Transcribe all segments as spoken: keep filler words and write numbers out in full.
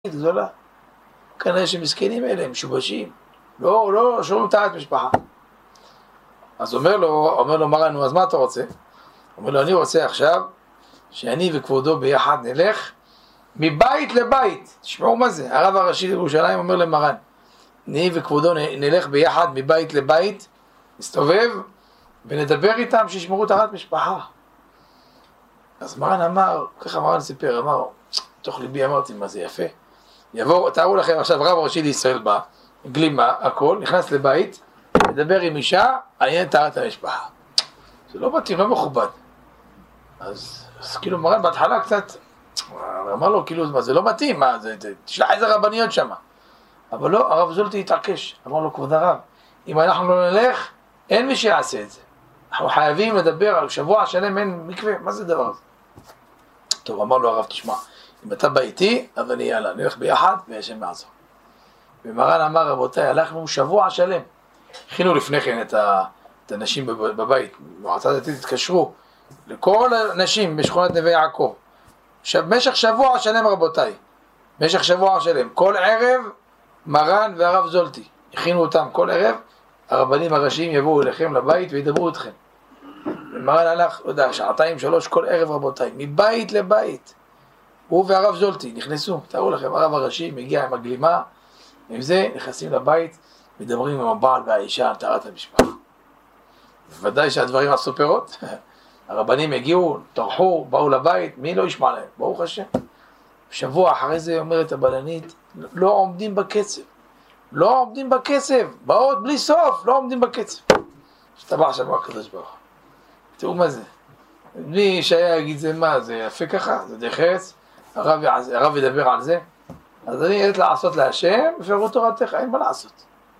גדולה. כנראה שמסכנים אלה, הם משובשים. לא, לא, שומעים טהרת משפחה. אז אומר לו, אומר לו מרן, אז מה אתה רוצה? אומר לו, אני רוצה עכשיו שאני וכבודו ביחד נלך מבית לבית. תשמעו מה זה, הרב הראשי לירושלים אומר למרן, אני וכבודו נלך ביחד מבית לבית, נסתובב ונדבר איתם שישמרו טהרת משפחה. אז מרן אמר, ככה מרן סיפר, אמר, תוך ליבי אמרתי, מה זה יפה. יבוא, תארו לכם עכשיו, רב הראשי לישראל בא, גלימה, הכל, נכנס לבית, מדבר עם אישה, עניין טהרת המשפחה. זה לא מתאים, לא מכובד. אז, אז כאילו מרן בהתחלה קצת, אמר לו, כאילו, מה, זה לא מתאים, מה, זה, זה, תשלח איזה רבניות שמה. אבל לא, הרב זולטי התעקש, אמר לו, כבוד הרב, אם אנחנו לא נלך, אין מי שיעשה את זה. אנחנו חייבים לדבר על שבוע שלם, אין מקווה, מה זה דבר הזה? טוב, אמר לו הרב, תשמע, אם אתה בא איתי, אז אני יאללה, נלך ביחד, והשם מעזור. ומרן אמר, רבותיי, הלכנו שבוע שלם. הכינו לפני כן את, ה, את הנשים בבית, מועצה דתית התקשרו לכל הנשים בשכונת נווה יעקב. במשך שבוע שלם, רבותיי, במשך שבוע שלם, כל ערב מרן והרב זולטי, הכינו אותם כל ערב, הרבנים הראשיים יבואו אליכם לבית וידברו אתכם. ומרן הלך, לא יודע, שעתיים שלוש כל ערב, רבותיי, מבית לבית. הוא והרב זולטי נכנסו, תראו לכם, הרב הראשי מגיע עם הגלימה, עם זה נכנסים לבית, מדברים עם הבעל והאישה על טהרת המשפחה. בוודאי שהדברים עשו פירות, הרבנים הגיעו, טרחו, באו לבית, מי לא ישמע להם? ברוך השם. שבוע אחרי זה אומרת הבלנית, לא עומדים בקצב, לא עומדים בקצב, באות בלי סוף, לא עומדים בקצב. שטבע שבוע הקדוש ברוך הוא. תראו מה זה. מי שהיה יגיד זה מה, זה יפה ככה, זה דרך ארץ, הרב, הרב ידבר על זה. אז אני יודעת לעשות להשם, ופירו תורתך, אין מה לעשות.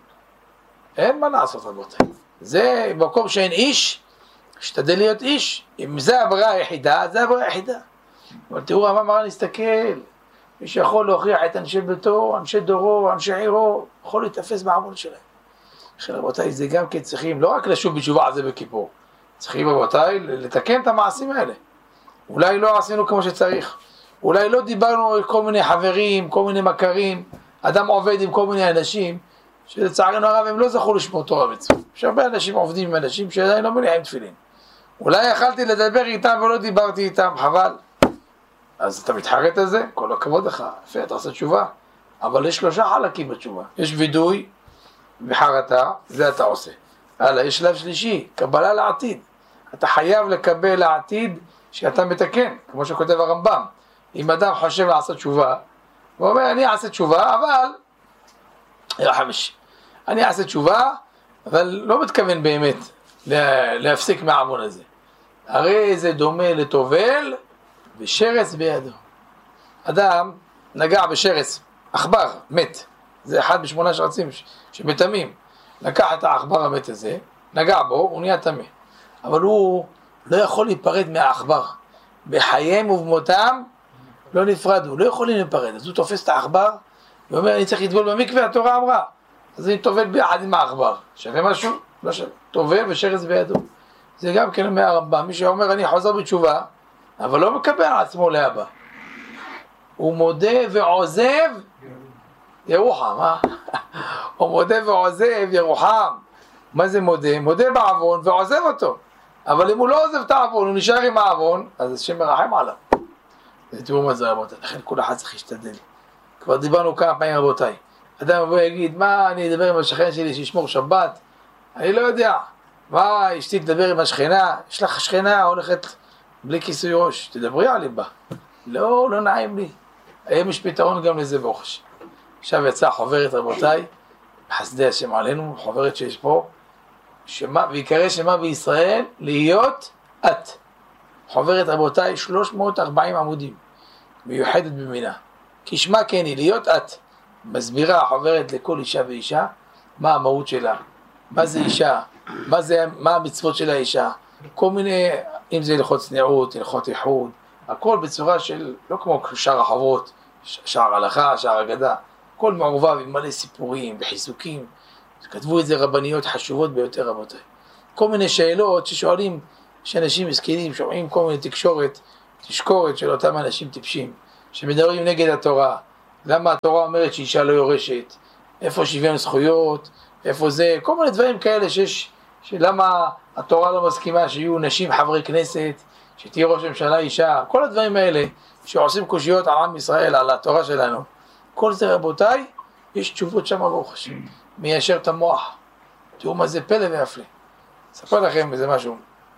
אין מה לעשות, רבותיי. זה במקום שאין איש, שתדל להיות איש. אם זה הבריאה היחידה, זה הבריאה היחידה. אבל תראו, רב מרן להסתכל, מי שיכול להוכיח את אנשי ביתו, אנשי דורו, אנשי עירו, יכול להתאפס בעוון שלהם. לכן רבותיי, זה גם כן צריכים, לא רק לשוב בתשובה על זה בכיפור, צריכים רבותיי לתקן את המעשים האלה. אולי לא עשינו כמו שצריך. אולי לא דיברנו עם כל מיני חברים, כל מיני מכרים, אדם עובד עם כל מיני אנשים, שלצערנו הרב הם לא זכו לשמור תורה ומצוות. יש הרבה אנשים עובדים עם אנשים שעדיין לא מניעים תפילין. אולי יכלתי לדבר איתם ולא דיברתי איתם, חבל. אז אתה מתחרט על זה? כל הכבוד לך, יפה, אתה עושה תשובה. אבל יש שלושה חלקים בתשובה. יש וידוי וחרטה, זה אתה עושה. הלאה, יש שלב שלישי, קבלה לעתיד. אתה חייב לקבל לעתיד שאתה מתקן, כמו שכותב הרמב"ם. אם אדם חושב לעשות תשובה, הוא אומר, אני אעשה תשובה, אבל, חמישי, אני אעשה תשובה, אבל לא מתכוון באמת להפסיק מהעוון הזה. הרי זה דומה לטובל ושרץ בידו. אדם נגע בשרץ, עכבר, מת. זה אחד בשמונה שרצים שמתמים. לקח את העכבר המת הזה, נגע בו, הוא נהיה תמה. אבל הוא לא יכול להיפרד מהעכבר. בחייהם ובמותם לא נפרדו, לא יכולים להיפרד. אז הוא תופס את העכבר, ואומר, אני צריך לטבול במקווה, התורה אמרה. אז אני טובל ביחד עם העכבר. שווה משהו? לא שווה. טובל ושרץ בידו. זה גם כן מהרמב"ם. מי שאומר, אני חוזר בתשובה, אבל לא מקבל על עצמו לאבא. הוא מודה ועוזב ירוחם, אה? הוא מודה ועוזב ירוחם. מה זה מודה? מודה בעוון ועוזב אותו. אבל אם הוא לא עוזב את העוון, הוא נשאר עם העוון, אז השם מרחם עליו. תראו מה זה רבותיי, לכן כל אחד צריך להשתדל. כבר דיברנו כמה פעמים רבותיי. אדם יבוא ויגיד, מה אני אדבר עם השכן שלי שישמור שבת? אני לא יודע. מה אשתי תדבר עם השכנה? יש לך שכנה הולכת בלי כיסוי ראש, תדברי על ליבה. לא, לא נעים לי. היום יש פתרון גם לזה ברוך השם. עכשיו יצאה חוברת רבותיי, חסדי השם עלינו, חוברת שיש פה, שמה, ויקרא שמה בישראל, להיות את. חוברת רבותיי, שלוש מאות וארבעים עמודים, מיוחדת במינה. כשמה כן היא, להיות את. מסבירה החוברת לכל אישה ואישה, מה המהות שלה, מה זה אישה, מה, זה, מה המצוות של האישה, כל מיני, אם זה הלכות צניעות, הלכות איחוד, הכל בצורה של, לא כמו שאר החוברות, שער הלכה, שער אגדה, הכל מעורבב עם מלא סיפורים וחיזוקים. כתבו את זה רבניות חשובות ביותר רבותיי. כל מיני שאלות ששואלים, שאנשים מסכנים, שומעים כל מיני תקשורת, תשקורת של אותם אנשים טיפשים, שמדברים נגד התורה. למה התורה אומרת שאישה לא יורשת, איפה שוויון זכויות, איפה זה, כל מיני דברים כאלה שיש, שלמה התורה לא מסכימה שיהיו נשים חברי כנסת, שתהיה ראש ממשלה אישה, כל הדברים האלה שעושים קושיות על עם ישראל, על התורה שלנו. כל זה רבותיי, יש תשובות שם ברוך השם, מיישר את המוח. תראו מה זה פלא ויפלא. אספר לכם איזה משהו.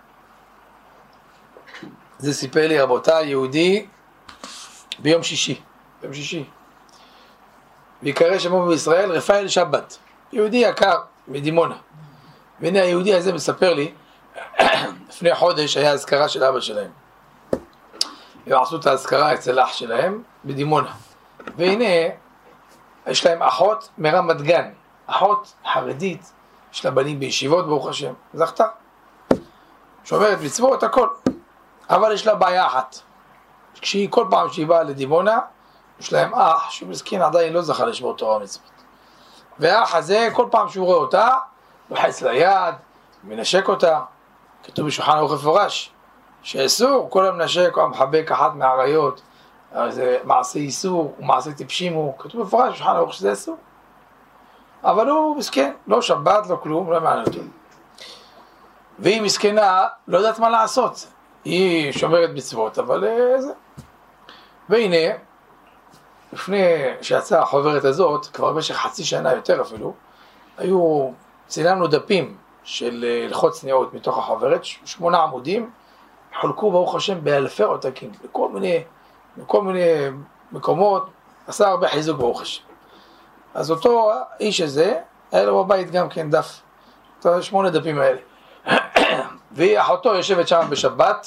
זה סיפר לי רבותיי יהודי ביום שישי, ביום שישי. ויקרא שמו בישראל רפאל שבת, יהודי יקר מדימונה. והנה היהודי הזה מספר לי, לפני חודש היה הזכרה של אבא שלהם. הם עשו את ההזכרה אצל אח שלהם בדימונה. והנה, יש להם אחות מרמת גן, אחות חרדית, יש לה בנים בישיבות ברוך השם, זכתה. שומרת מצוות הכל. אבל יש לה בעיה אחת. כשהיא כל פעם שהיא באה לדימונה, יש להם אח שמסכין עדיין לא זכה לשמור תורה ומצוות. והאח הזה, כל פעם שהוא רואה אותה, לוחץ ליד, מנשק אותה. כתוב בשולחן ערוך מפורש, שאסור, כל המנשק או המחבק אחת מהעריות, זה מעשה איסור, ומעשה טיפשים הוא, כתוב מפורש בשולחן ערוך שזה אסור. אבל הוא מסכן, לא שבת, לא כלום, לא מעניין אותו. והיא מסכנה, לא יודעת מה לעשות. היא שומרת מצוות, אבל זה. והנה, לפני שיצאה החוברת הזאת, כבר במשך חצי שנה יותר אפילו, היו, צילמנו דפים של הלכות צניעות מתוך החוברת, שמונה עמודים, חולקו ברוך השם באלפי עותקים, בכל מיני, בכל מיני מקומות, עשה הרבה חיזוק ברוך השם. אז אותו איש הזה, היה לו בבית גם כן דף, את שמונה דפים האלה. והיא, אחותו יושבת שם בשבת,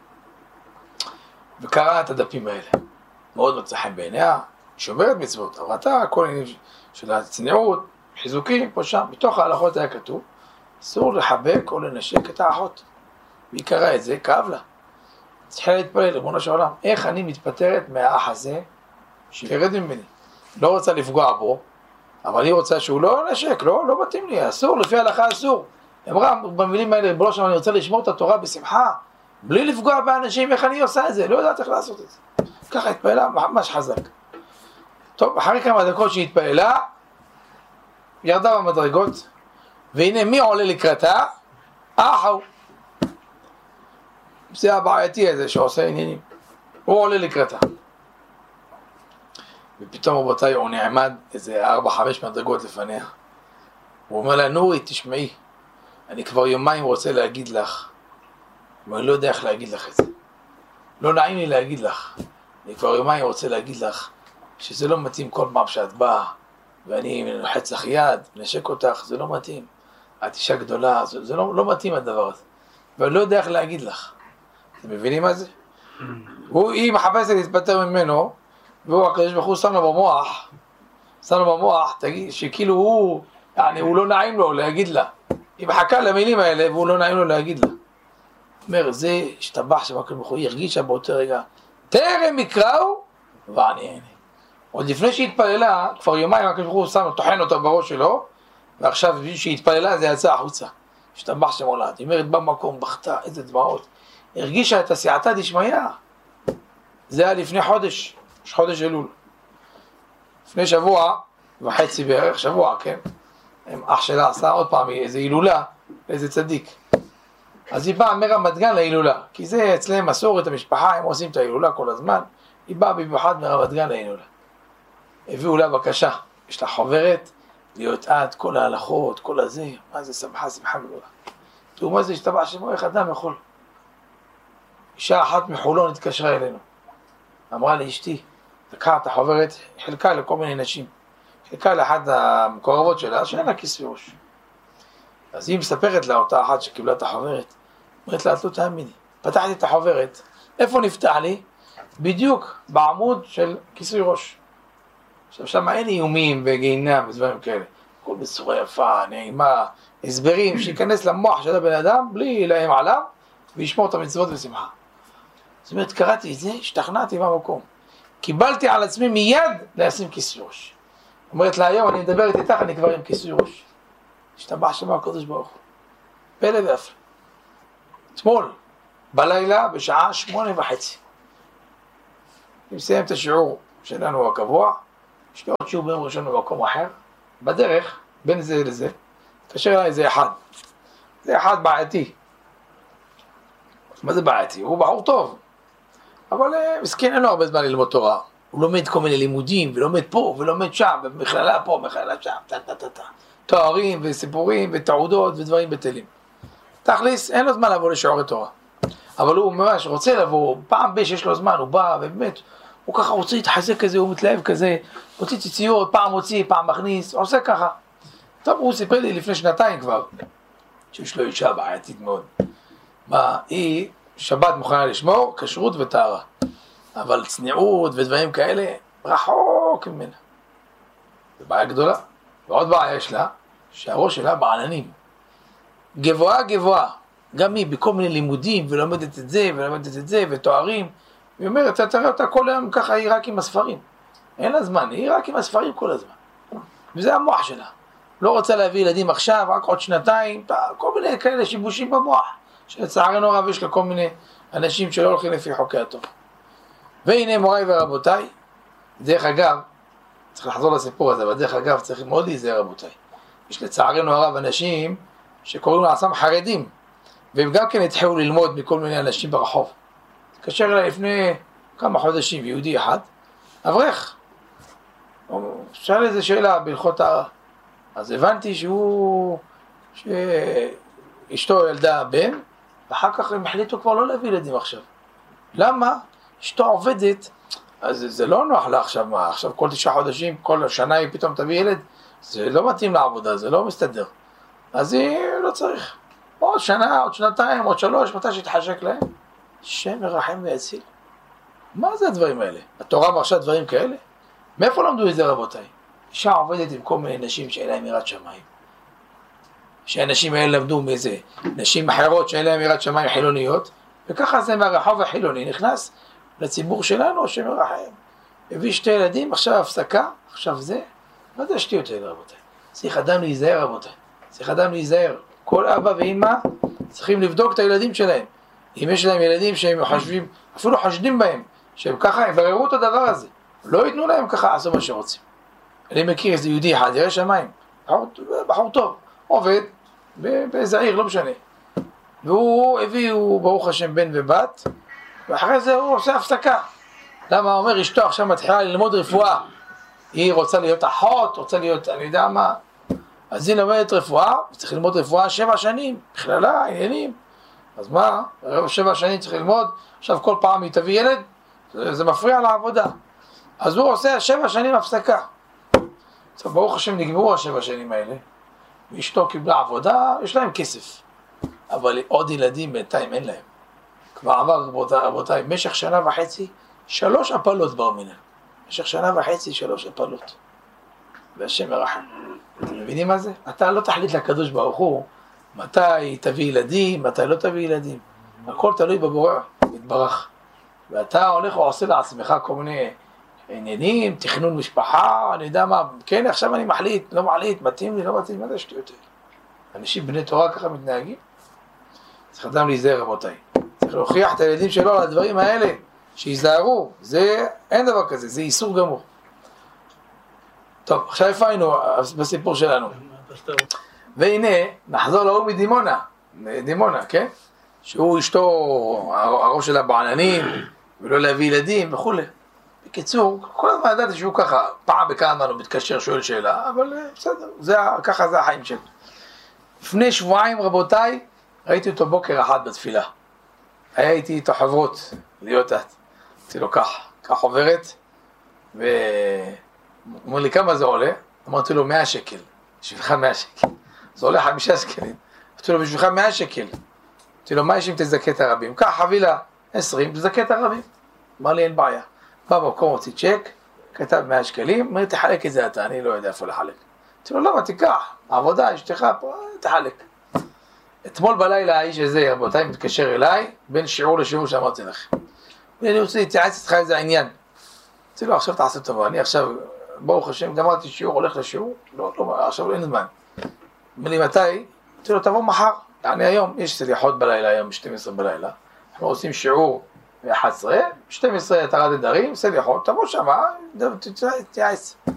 וקראה את הדפים האלה. מאוד מצא חן בעיניה, שומרת מצוות, ראתה הכל עניינים של הצניעות, חיזוקים, פה שם, בתוך ההלכות היה כתוב, אסור לחבק או לנשק את האחות. והיא קראה את זה, כאב לה. צריכה להתפלל, ריבונו של עולם, איך אני מתפטרת מהאח הזה, שירד ממני. לא רוצה לפגוע בו, אבל היא רוצה שהוא לא נשק, לא, לא מתאים לי, אסור, לפי ההלכה אסור. אמרה במילים האלה, ריבונו של עולם, אני רוצה לשמור את התורה בשמחה, בלי לפגוע באנשים, איך אני עושה את זה? לא יודעת איך לעשות את זה. ככה התפעלה, ממש חזק. טוב, אחרי כמה דקות שהיא התפעלה, ירדה במדרגות, והנה מי עולה לקראתה? אחו. זה הבעייתי הזה שעושה עניינים. הוא עולה לקראתה. ופתאום רבותיי הוא נעמד איזה ארבע חמש מדרגות לפניה. הוא אומר לה, נורי, תשמעי, אני כבר יומיים רוצה להגיד לך, אבל אני לא יודע איך להגיד לך את זה. לא נעים לי להגיד לך. אני כבר יומיים רוצה להגיד לך, שזה לא מתאים כל פעם שאת באה, ואני מלחץ לך יד, מנשק אותך, זה לא מתאים. את אישה גדולה, זה, זה לא, לא מתאים הדבר הזה. ואני לא יודע איך להגיד לך. אתם מבינים מה זה? הוא, היא מחפשת להתפטר ממנו, והוא הקדוש ברוך הוא שם לו במוח, שם לו במוח, תגיד, שכאילו הוא, يعني, הוא לא נעים לו להגיד לה. היא מחכה למילים האלה, והוא לא נעים לו להגיד לה. אומר, זה השתבח שבקדוש ברוך הוא, היא הרגישה באותו רגע, טרם יקראו, ואני אענה. עוד לפני שהתפללה, כבר יומיים הקדוש ברוך הוא שם, טוחן אותה בראש שלו, ועכשיו שהתפללה זה יצא החוצה. השתבח שמולד. היא אומרת במקום, בכתה, איזה דמעות. הרגישה את הסייעתא דשמיא. זה היה לפני חודש, חודש אלול. לפני שבוע וחצי בערך, שבוע, כן. אח שלה עשה עוד פעם איזו הילולה, איזה צדיק. אז היא באה מרמת גן להילולה, כי זה אצלם מסורת המשפחה, הם עושים את ההילולה כל הזמן. היא באה במיוחד מרמת גן להילולה. הביאו לה בקשה, יש לה חוברת, להיות עד כל ההלכות, כל הזה, מה זה שמחה, שמחה גדולה. תראו מה זה השתבח שמו, איך אדם יכול. אישה אחת מחולון התקשרה אלינו, אמרה לי, אשתי, לקחה את החוברת, חלקה לכל מיני נשים, חלקה לאחת המקורבות שלה, שאין לה כיס וראש. אז היא מספרת לה אותה אחת שקיבלה את החוברת, אומרת לה, את לא תאמיני, פתחתי את החוברת, איפה נפתח לי? בדיוק בעמוד של כיסוי ראש. עכשיו שם אין איומים וגיהינם ודברים כאלה, הכל בצורה יפה, נעימה, הסברים, שיכנס למוח של הבן אדם בלי לאיים עליו, וישמור את המצוות בשמחה. זאת אומרת, קראתי את זה, השתכנעתי במקום. קיבלתי על עצמי מיד לשים כיסוי ראש. אומרת לה, היום אני מדברת איתך, אני כבר עם כיסוי ראש. השתבח שמו הקדוש ברוך הוא. פלא ויפלא. אתמול, בלילה, בשעה שמונה וחצי. אני מסיים את השיעור שלנו הקבוע, יש לי עוד שיעור ביום ראשון במקום אחר, בדרך, בין זה לזה, התקשר אליי איזה אחד, זה אחד בעייתי. מה זה בעייתי? הוא בחור טוב, אבל מסכן אין לו הרבה זמן ללמוד תורה. הוא לומד כל מיני לימודים, ולומד פה, ולומד שם, במכללה פה, מכללה שם, טה טה טה טה. תוארים וסיפורים ותעודות ודברים בטלים. תכלס, אין לו זמן לבוא לשיעורי תורה. אבל הוא ממש רוצה לבוא, פעם בי שיש לו זמן, הוא בא, ובאמת, הוא ככה רוצה להתחזק כזה, הוא מתלהב כזה, מוציא ציציות, פעם מוציא, פעם מכניס, עושה ככה. טוב, הוא סיפר לי לפני שנתיים כבר, שיש לו אישה בעייתית מאוד. מה, היא שבת מוכנה לשמור, כשרות וטהרה. אבל צניעות ודברים כאלה, רחוק ממנה. זו בעיה גדולה. ועוד בעיה יש לה, שהראש שלה בעננים. גבוהה גבוהה. גם היא בכל מיני לימודים, ולומדת את זה, ולומדת את זה, ותוארים. היא אומרת, אתה תראה אותה כל היום ככה, היא רק עם הספרים. אין לה זמן, היא רק עם הספרים כל הזמן. וזה המוח שלה. לא רוצה להביא ילדים עכשיו, רק עוד שנתיים, כל מיני כאלה שיבושים במוח. שלצערנו הרב יש לכל מיני אנשים שלא הולכים לפי חוקי הטוב. והנה מוריי ורבותיי, דרך אגב, צריך לחזור לסיפור הזה, אבל דרך אגב צריך מאוד להיזהר רבותיי. יש לצערנו הרב אנשים שקוראים לעצמם חרדים, והם גם כן התחילו ללמוד מכל מיני אנשים ברחוב. התקשר אליי לפני כמה חודשים יהודי אחד, אברך. שאל איזה שאלה בהלכות טהרה. אז הבנתי שהוא, שאשתו ילדה בן, ואחר כך הם החליטו כבר לא להביא ילדים עכשיו. למה? אשתו עובדת, אז זה לא נוח לה עכשיו, מה? עכשיו כל תשעה חודשים, כל שנה היא פתאום תביא ילד, זה לא מתאים לעבודה, זה לא מסתדר. אז היא לא צריך. עוד שנה, עוד שנתיים, עוד שלוש, מתי שתחשק להם? שם מרחם ויציל. מה זה הדברים האלה? התורה מרשה דברים כאלה? מאיפה למדו את זה רבותיי? אישה עובדת עם כל מיני נשים שאין להם יראת שמיים. שהנשים האלה למדו מאיזה נשים אחרות שאין להם יראת שמיים חילוניות, וככה זה מהרחוב החילוני נכנס לציבור שלנו שמרחם. הביא שתי ילדים, עכשיו הפסקה, עכשיו זה. מה זה השטויות האלה רבותיי? צריך אדם להיזהר רבותיי. צריך אדם להיזהר. כל אבא ואמא צריכים לבדוק את הילדים שלהם. אם יש להם ילדים שהם חושבים, אפילו חושדים בהם, שהם ככה יבררו את הדבר הזה. לא ייתנו להם ככה לעשות מה שרוצים. אני מכיר איזה יהודי אחד, ירא שמיים, בחור, בחור טוב, עובד באיזה עיר, לא משנה. והוא הביא, הוא ברוך השם בן ובת, ואחרי זה הוא עושה הפסקה. למה? הוא אומר, אשתו עכשיו מתחילה ללמוד רפואה. היא רוצה להיות אחות, רוצה להיות, אני יודע מה. אז היא לומדת רפואה, צריך ללמוד רפואה שבע שנים, בכללה, עניינים. אז מה? שבע שנים צריך ללמוד, עכשיו כל פעם היא תביא ילד, זה, זה מפריע לעבודה. אז הוא עושה שבע שנים הפסקה. עכשיו ברוך השם נגמרו השבע שנים האלה, ואשתו קיבלה עבודה, יש להם כסף. אבל עוד ילדים בינתיים אין להם. כבר עבר רבותיי, במשך שנה וחצי, שלוש הפלות בר מינן. במשך שנה וחצי, שלוש הפלות. והשם מרחם. אתם מבינים מה זה? אתה לא תחליט לקדוש ברוך הוא, מתי תביא ילדים, מתי לא תביא ילדים. הכל תלוי בבורא, מתברך. ואתה הולך ועושה לעצמך כל מיני עניינים, תכנון משפחה, אני יודע מה, כן, עכשיו אני מחליט, לא מחליט, מתאים לי, לא מתאים, מה זה שטויות? אנשים בני תורה ככה מתנהגים? צריך אדם להיזהר רבותיי. צריך להוכיח את הילדים שלו על הדברים האלה, שיזהרו, זה, אין דבר כזה, זה איסור גמור. טוב, עכשיו איפה היינו בסיפור שלנו? והנה, נחזור להוא מדימונה, דימונה, כן? שהוא אשתו, הראש שלה בעננים, ולא להביא ילדים וכו'. בקיצור, כל הזמן ידעתי שהוא ככה, פעם בכמה זמן הוא מתקשר, שואל שאלה, אבל בסדר, זה, ככה זה החיים שלו. לפני שבועיים רבותיי, ראיתי אותו בוקר אחד בתפילה. היה איתי איתו חברות, להיות את. אמרתי לו, קח, קח חוברת, והוא אומר לי, כמה זה עולה? אמרתי לו, מאה שקל. בשבילך מאה שקל. זה עולה חמישה שקלים. אמרתי לו, בשבילך מאה שקל. אמרתי לו, מה יש אם תזכה את הרבים? קח חבילה עשרים, תזכה את הרבים. אמר לי, אין בעיה. בא במקום, הוציא צ'ק, כתב מאה שקלים, אומר, תחלק את זה אתה, אני לא יודע איפה לחלק. אמרתי לו, למה, תיקח, העבודה, אשתך פה, תחלק. אתמול בלילה האיש הזה, רבותיי, מתקשר אליי, בין שיעור לשיעור שאמרתי לכם. אני רוצה להתייעץ איתך איזה עניין. אמרתי לו, עכשיו תעשה טובה, אני עכשיו, ברוך השם, גמרתי שיעור, הולך לשיעור, לא, לא, עכשיו אין זמן. אמר לי, מתי? אמרתי לו, תבוא מחר. אני היום, יש סליחות בלילה, היום שתים עשרה בלילה. אנחנו עושים שיעור ב-אחת עשרה, שתים עשרה תרת נדרים, סליחות, תבוא שם, תתייעץ.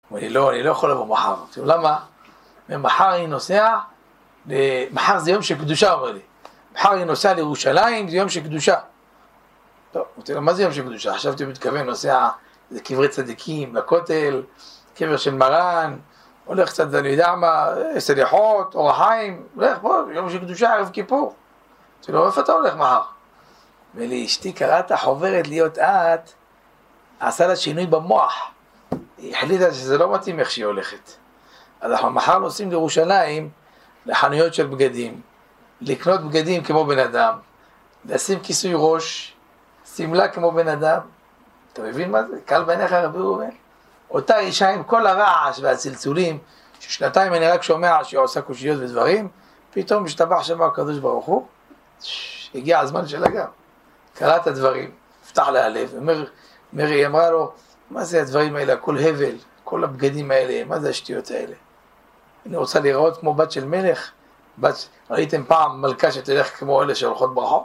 אומר לי, לא, אני לא יכול לבוא מחר. אמרתי לו, למה? מחר אני נוסע, מחר זה יום של קדושה, אומר לי. מחר אני נוסע לירושלים, זה יום של קדושה. טוב, אמרתי לו, מה זה יום של קדושה? חשבתי מתכוון, נוסע, זה קברי צדיקים, לכותל, קבר של מרן, הולך קצת, אני יודע מה, סליחות, אור החיים, הולך פה, יום של קדושה, ערב כיפור. אמרתי לו, איפה אתה הולך מחר? אומר לי, אשתי קראת חוברת להיות את, עשה לה שינוי במוח. היא החליטה שזה לא מתאים איך שהיא הולכת. אז אנחנו מחר נוסעים לירושלים, לחנויות של בגדים, לקנות בגדים כמו בן אדם, לשים כיסוי ראש, סמלה כמו בן אדם. אתה מבין מה זה? קל בעיניך רבי ראובן? אותה אישה עם כל הרעש והצלצולים, ששנתיים אני רק שומע שהיא עושה קושיות ודברים, פתאום משתבח שמה הקדוש ברוך הוא, הגיע הזמן שלה גם. קרא את הדברים, פתח לה הלב, אומר, מרי אמרה לו, מה זה הדברים האלה, הכל הבל, כל הבגדים האלה, מה זה השטויות האלה? אני רוצה להיראות כמו בת של מלך, בת, ראיתם פעם מלכה שתלך כמו אלה שהולכות ברחוב?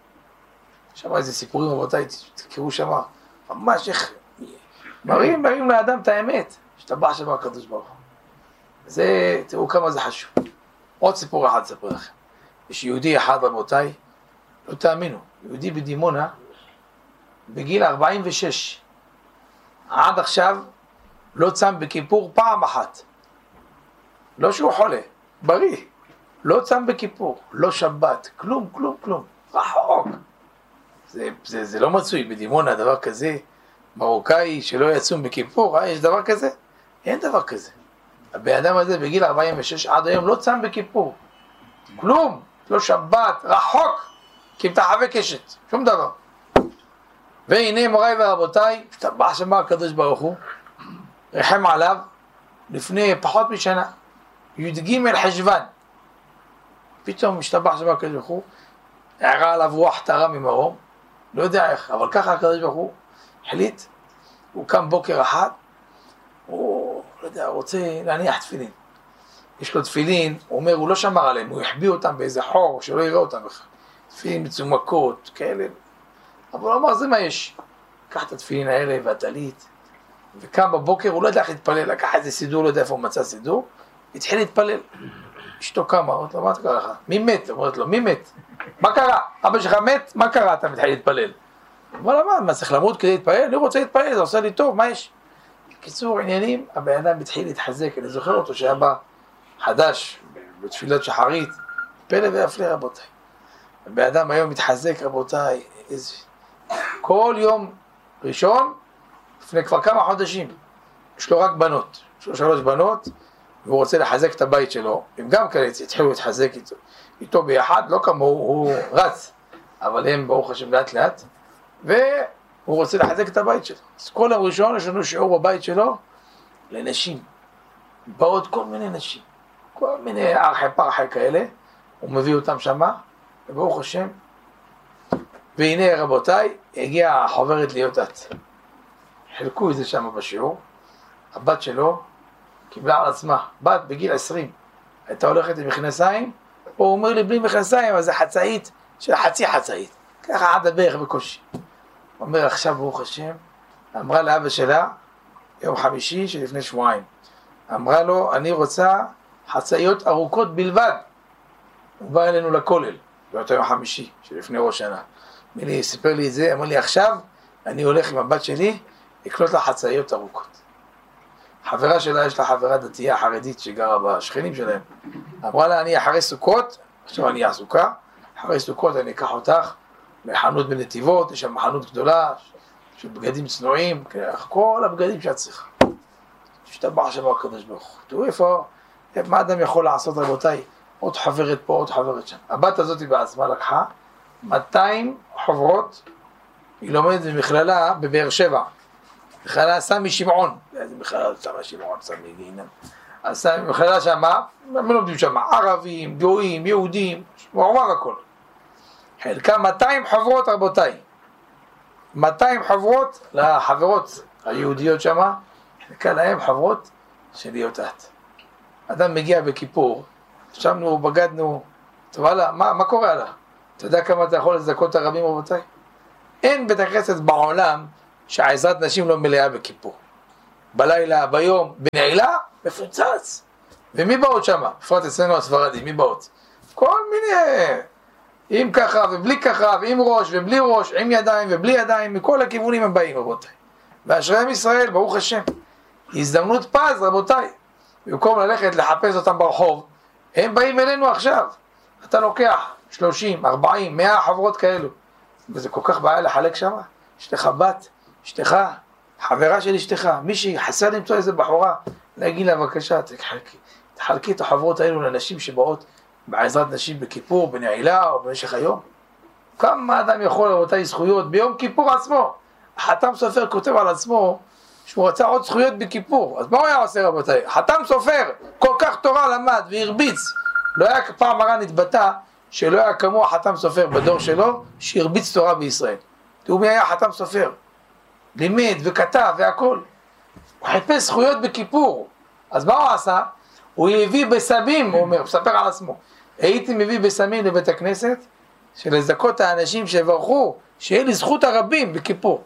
שמע איזה סיפורים רבותיי, תקראו שמה, ממש איך, מראים, מראים לאדם את האמת, שתבח שמה הקדוש ברוך הוא. זה, תראו כמה זה חשוב. עוד סיפור אחד ספר לכם. יש יהודי אחד רבותיי, לא תאמינו, יהודי בדימונה, בגיל ארבעים ושש, עד עכשיו לא צם בכיפור פעם אחת. לא שהוא חולה, בריא. לא צם בכיפור, לא שבת, כלום, כלום, כלום. רחוק. זה, זה, זה לא מצוי בדימונה, דבר כזה. מרוקאי שלא יצום בכיפור, אה, יש דבר כזה? אין דבר כזה. הבן אדם הזה בגיל ארבעים ושש עד היום לא צם בכיפור. כלום, לא שבת, רחוק. כמתחווה קשת, שום דבר. והנה מוריי ורבותיי, השתבח שמה הקדוש ברוך הוא, רחם עליו, לפני פחות משנה, י"ג חשוון, פתאום השתבח שמה הקדוש ברוך הוא, הערה עליו רוח טהרה ממרום, לא יודע איך, אבל ככה הקדוש ברוך הוא החליט, הוא קם בוקר אחד, הוא, לא יודע, רוצה להניח תפילין. יש לו תפילין, הוא אומר, הוא לא שמר עליהם, הוא החביא אותם באיזה חור, שלא יראה אותם בכלל. תפילין מצומקות, כאלה. אבל הוא אמר, זה מה יש. לקח את התפילין האלה והטלית, וקם בבוקר, הוא לא יודע איך להתפלל, לקח איזה סידור, לא יודע איפה הוא מצא סידור, התחיל להתפלל. אשתו קמה, אומרת לו, מה אתה קרה לך? מי מת? אומרת לו, מי מת? מה קרה? אבא שלך מת? מה קרה? אתה מתחיל להתפלל. הוא אמר, מה, צריך למות כדי להתפלל? אני רוצה להתפלל, זה עושה לי טוב, מה יש? בקיצור עניינים, הבן אדם התחיל להתחזק, אני זוכר אותו שהיה בא חדש, בתפילת שחרית, פלא והפלא רבותיי. הבן אדם היום מתחזק רבותיי, איזה... כל יום ראשון, לפני כבר כמה חודשים, יש לו רק בנות, יש לו שלוש בנות, והוא רוצה לחזק את הבית שלו, הם גם כאלה התחילו להתחזק איתו, איתו ביחד, לא כמו הוא, הוא רץ, אבל הם ברוך השם לאט לאט, והוא רוצה לחזק את הבית שלו. אז כל יום ראשון יש לנו שיעור בבית שלו לנשים, באות כל מיני נשים, כל מיני ארחי פרחי כאלה, הוא מביא אותם שמה, וברוך השם, והנה רבותיי, הגיעה החוברת להיות את. חילקו את זה שם בשיעור, הבת שלו קיבלה על עצמה, בת בגיל עשרים, הייתה הולכת עם מכנסיים, הוא אומר לי בלי מכנסיים, אז זה חצאית של חצי חצאית, ככה עד הברך בקושי. הוא אומר עכשיו ברוך השם, אמרה לאבא שלה, יום חמישי שלפני שבועיים, אמרה לו אני רוצה חצאיות ארוכות בלבד, הוא בא אלינו לכולל, באותו יום חמישי שלפני ראש שנה, מילי סיפר לי את זה, אמר לי עכשיו אני הולך עם הבת שלי לקנות לה חצאיות ארוכות. חברה שלה, יש לה חברה דתייה חרדית שגרה בשכנים שלהם, אמרה לה אני אחרי סוכות, עכשיו אני עסוקה, אחרי סוכות אני אקח אותך לחנות בנתיבות, יש שם חנות גדולה של בגדים צנועים, כל הבגדים שאת צריכה. שתבח שם הקדוש ברוך הוא. תראו איפה, מה אדם יכול לעשות רבותיי, עוד חברת פה, עוד חברת שם. הבת הזאת בעצמה לקחה מאתיים חוברות, היא לומדת במכללה בבאר שבע, מכללה סמי שמעון, איזה מכללה סמי שמעון, סמי גיהינם, אז סמי מכללה שמה, מה לומדים שמה, ערבים, גויים, יהודים, מעורר הכל. חלקה מאתיים חוברות רבותיי, מאתיים חוברות לחברות היהודיות שמה, חלקה להם חוברות של להיות את. אדם מגיע בכיפור, שמנו, בגדנו, טוב הלאה, מה, מה קורה הלאה? אתה יודע כמה אתה יכול לזכות את הרבים רבותיי? אין בית הכנסת בעולם שהעזרת נשים לא מלאה בכיפור. בלילה, ביום, בנעילה, מפוצץ. ומי באות שמה? בפרט אצלנו הספרדים, מי באות? כל מיני, עם ככה ובלי ככה, ועם ראש ובלי ראש, עם ידיים ובלי ידיים, מכל הכיוונים הם באים, רבותיי. ואשריהם ישראל, ברוך השם. הזדמנות פז, רבותיי. במקום ללכת לחפש אותם ברחוב, הם באים אלינו עכשיו. אתה לוקח שלושים, ארבעים, מאה חברות כאלו. וזה כל כך בעיה לחלק שם. אשתך בת, אשתך, חברה של אשתך, מישהי חסר למצוא איזה בחורה, להגיד לה בבקשה, תחלקי, תחלקי את החברות האלו לנשים שבאות בעזרת נשים בכיפור, בנעילה או במשך היום. כמה אדם יכול רבותיי זכויות ביום כיפור עצמו? החתם סופר כותב על עצמו שהוא רצה עוד זכויות בכיפור, אז מה הוא היה עושה רבותיי? חתם סופר כל כך תורה למד והרביץ, לא היה פעם מרן התבטא שלא היה כמוה חתם סופר בדור שלו שהרביץ תורה בישראל. תראו מי היה חתם סופר, לימד וכתב והכל, הוא חיפש זכויות בכיפור. אז מה הוא עשה? הוא הביא בסמים, הוא אומר, הוא מספר על עצמו, הייתי מביא בסמים לבית הכנסת שלזכות האנשים שברכו שיהיה לי זכות הרבים בכיפור.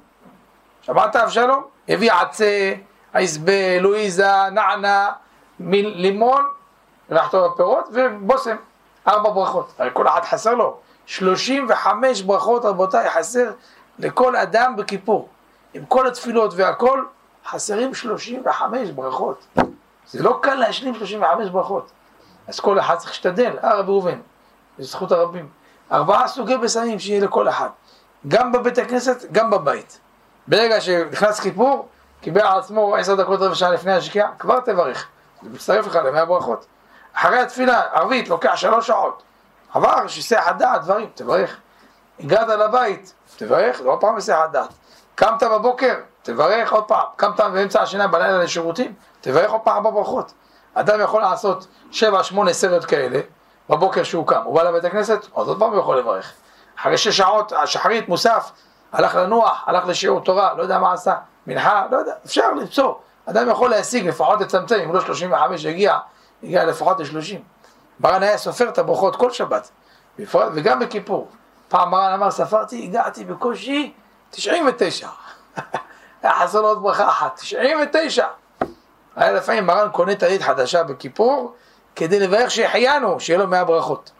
שמעת אבשלום? הביא עצה, עזבה, לואיזה, נענה, לימון, לחתור הפירות ובוסם, ארבע ברכות. הרי כל אחד חסר לו שלושים וחמש ברכות רבותיי, חסר לכל אדם בכיפור. עם כל התפילות והכל חסרים שלושים וחמש ברכות. זה לא קל להשלים שלושים וחמש ברכות. אז כל אחד צריך להשתדל. אה רבי ראובן, בזכות הרבים. ארבעה סוגי בסמים שיהיה לכל אחד. גם בבית הכנסת, גם בבית. ברגע שנכנס כיפור, קיבל על עצמו עשר דקות רבע שעה לפני השקיעה, כבר תברך. זה מצטרף לך למאה ברכות. אחרי התפילה, ערבית, לוקח שלוש שעות. עבר, שיסח הדעת, דברים, תברך. הגעת לבית, תברך, זה עוד פעם שיסח הדעת. קמת בבוקר, תברך עוד פעם. קמת באמצע השינה בלילה לשירותים, תברך עוד פעם ארבע ברכות. אדם יכול לעשות שבע, שמונה סרט כאלה, בבוקר שהוא קם. הוא בא לבית הכנסת, עוד עוד פעם הוא יכול לברך. אחרי שש שעות, השחרית, מוסף, הלך לנוח, הלך לשיעור תורה, לא יודע מה עשה, מנחה, לא יודע, אפשר למצוא. אדם יכול להשיג, לפחות לצמצם, אם לא שלושים וחמש הגיע, הגיע לפחות ל-שלושים. מרן היה סופר את הברכות כל שבת, וגם בכיפור. פעם מרן אמר, ספרתי, הגעתי בקושי תשעים ותשע. היה חסר עוד ברכה אחת, תשעים ותשע. היה לפעמים מרן קונה תענית חדשה בכיפור, כדי לברך שהחיינו, שיהיה לו מאה ברכות.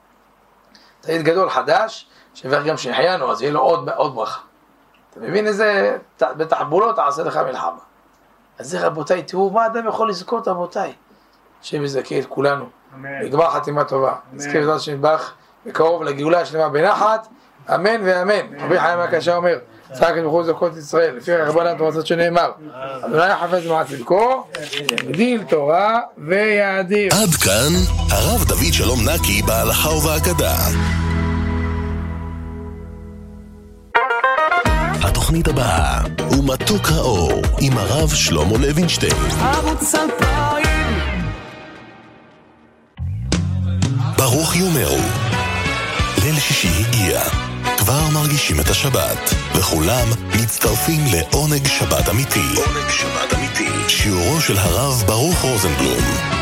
תענית גדול חדש, שברך גם שהחיינו, אז יהיה לו עוד, עוד ברכה. אתה מבין איזה, בתחבולות תעשה לך מלחמה. אז זה רבותיי, תראו מה אדם יכול לזכות רבותיי. השם יזכה את כולנו. לגמר חתימה טובה. נזכה בעזרת השם יתברך בקרוב לגאולה השלמה בנחת. אמן ואמן. רבי חיים הקשה אומר, צעק את בחור זכות ישראל, לפי רבנן תורתו שנאמר, אדוני חפץ במעט צדקו, יגדיל תורה ויאדיר. עד כאן הרב דוד שלום נקי בהלכה ובהגדה. התוכנית הבאה הוא מתוק האור עם הרב שלמה לוינשטיין. ערוץ אלפיים. ברוך יאמרו. ליל שישי הגיע. כבר מרגישים את השבת, וכולם מצטרפים לעונג שבת אמיתי. עונג שבת אמיתי. שיעורו של הרב ברוך רוזנבלום.